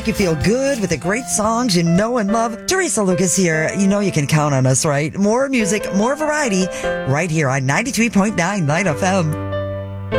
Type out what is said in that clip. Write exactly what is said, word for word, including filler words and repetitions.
make you feel good with the great songs you know and love. Teresa Lucas here. You know you can count on us, right? More music, more variety, right here on ninety-three point nine Light F M.